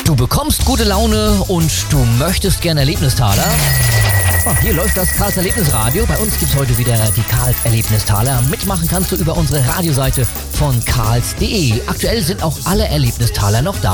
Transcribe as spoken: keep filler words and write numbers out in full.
Du bekommst gute Laune und du möchtest gerne Erlebnistaler? Oh, hier läuft das Karls Erlebnisradio. Bei uns gibt's heute wieder die Karls Erlebnistaler. Mitmachen kannst du über unsere Radioseite von karls punkt de. Aktuell sind auch alle Erlebnistaler noch da.